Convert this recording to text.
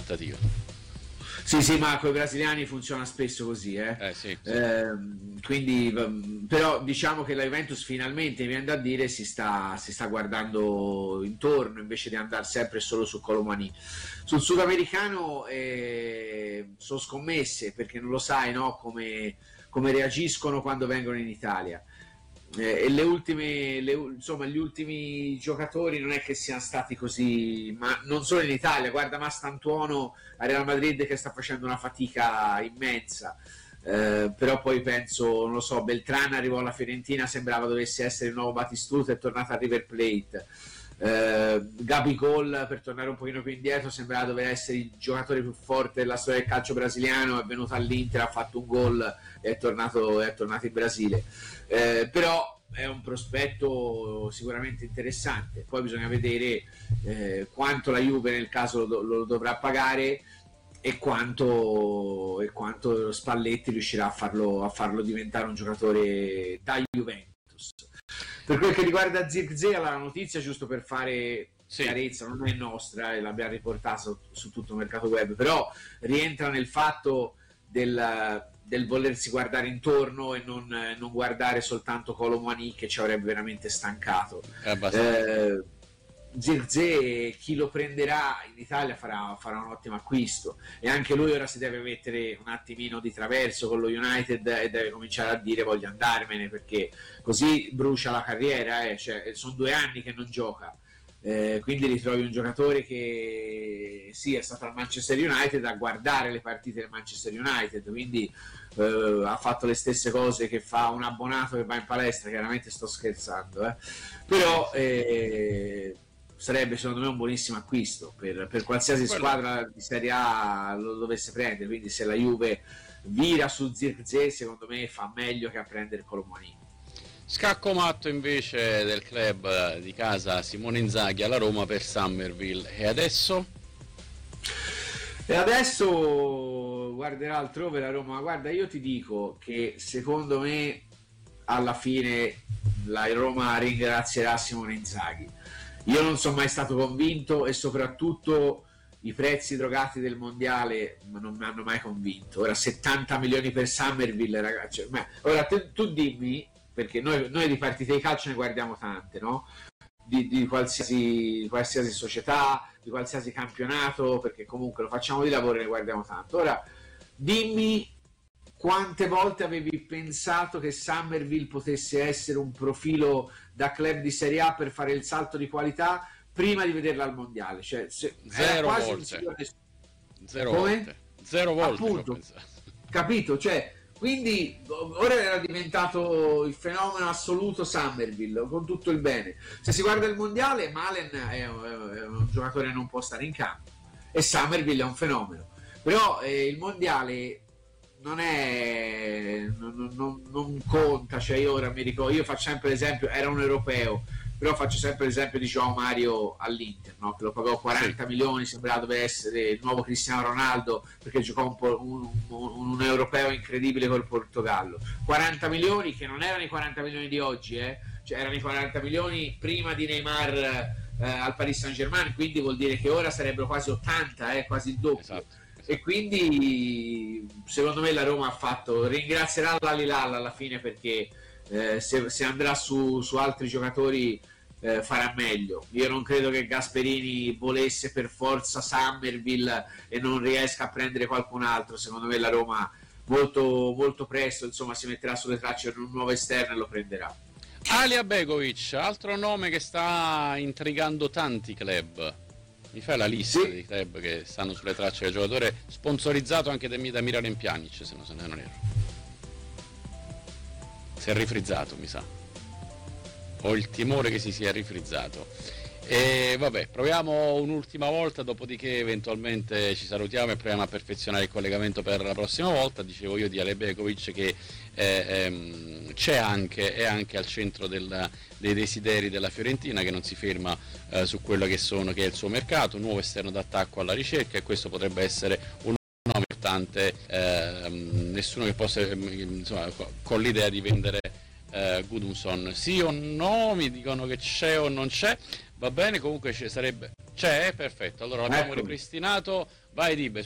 trattativa. Sì, ma con i brasiliani funziona spesso così, Sì. Quindi, però diciamo che la Juventus finalmente, mi viene da dire, si sta guardando intorno invece di andare sempre solo su Colomani. Sul sudamericano sono scommesse, perché non lo sai, no? Come reagiscono quando vengono in Italia. E insomma, gli ultimi giocatori non è che siano stati così, ma non solo in Italia. Guarda Mastantuono a Real Madrid che sta facendo una fatica immensa, però poi penso, non lo so, Beltrán arrivò alla Fiorentina, sembrava dovesse essere il nuovo Batistuta, è tornato a River Plate. Gabigol, per tornare un pochino più indietro, sembrava dover essere il giocatore più forte della storia del calcio brasiliano, è venuto all'Inter, ha fatto un gol e è tornato in Brasile. Però è un prospetto sicuramente interessante. Poi bisogna vedere quanto la Juve nel caso lo dovrà pagare e quanto Spalletti riuscirà a farlo diventare un giocatore da Juventus. Per quel che riguarda Zirkzee, la notizia, giusto per fare chiarezza, non è nostra e l'abbiamo riportato su tutto il mercato web, però rientra nel fatto del volersi guardare intorno e non guardare soltanto Colomani, che ci avrebbe veramente stancato. Zirkzee, chi lo prenderà in Italia farà un ottimo acquisto, e anche lui ora si deve mettere un attimino di traverso con lo United e deve cominciare a dire voglio andarmene, perché così brucia la carriera, cioè, sono 2 anni che non gioca. Quindi ritrovi un giocatore che è stato al Manchester United a guardare le partite del Manchester United, quindi ha fatto le stesse cose che fa un abbonato che va in palestra. Chiaramente sto scherzando, però sarebbe secondo me un buonissimo acquisto per qualsiasi squadra di Serie A lo dovesse prendere. Quindi se la Juve vira su Zirkzee, secondo me fa meglio che a prendere Colomani. Scacco matto invece del club di casa Simone Inzaghi alla Roma per Summerville. E adesso guarderà altrove la Roma. Guarda, io ti dico che secondo me alla fine la Roma ringrazierà Simone Inzaghi. Io non sono mai stato convinto, e soprattutto i prezzi drogati del mondiale non mi hanno mai convinto. Ora 70 milioni per Summerville, ragazzi, ora tu dimmi, perché noi di partite di calcio ne guardiamo tante, no? Di qualsiasi società, di qualsiasi campionato, perché comunque lo facciamo di lavoro e ne guardiamo tanto. Ora dimmi quante volte avevi pensato che Summerville potesse essere un profilo da club di Serie A per fare il salto di qualità prima di vederla al mondiale? Cioè, zero volte. Zero volte, appunto, capito? Cioè, quindi ora era diventato il fenomeno assoluto Summerville, con tutto il bene. Se si guarda il mondiale, Malen è un giocatore che non può stare in campo e Summerville è un fenomeno, però il mondiale non conta. Cioè, io ora mi ricordo, io faccio sempre l'esempio, era un europeo, però faccio sempre l'esempio di João Mario all'Inter, no? Che lo pagò 40 milioni, sembrava doveva essere il nuovo Cristiano Ronaldo, perché giocò un europeo incredibile col Portogallo. 40 milioni che non erano i 40 milioni di oggi, cioè erano i 40 milioni prima di Neymar al Paris Saint-Germain, quindi vuol dire che ora sarebbero quasi 80, quasi il doppio. Esatto. E quindi secondo me la Roma ringrazierà l'Al-Hilal alla fine, perché se andrà su altri giocatori farà meglio. Io non credo che Gasperini volesse per forza Summerville e non riesca a prendere qualcun altro. Secondo me la Roma molto, molto presto, insomma, si metterà sulle tracce di un nuovo esterno e lo prenderà. Alija Begovic, altro nome che sta intrigando tanti club. Mi fai la lista dei club che stanno sulle tracce del giocatore, sponsorizzato anche da Miralem Pjanic, se non erro. Si è rifrizzato, mi sa. Ho il timore che si sia rifrizzato. E vabbè, proviamo un'ultima volta, dopodiché eventualmente ci salutiamo e proviamo a perfezionare il collegamento per la prossima volta. Dicevo io di Alija Begovic che è anche al centro dei desideri della Fiorentina, che non si ferma su quello che è il suo mercato, nuovo esterno d'attacco alla ricerca, e questo potrebbe essere un nome importante. Nessuno che possa, insomma, con l'idea di vendere Gudmundsson, sì o no, mi dicono che c'è o non c'è, va bene, comunque c'è, perfetto, allora l'abbiamo ripristinato. Vai Dibe.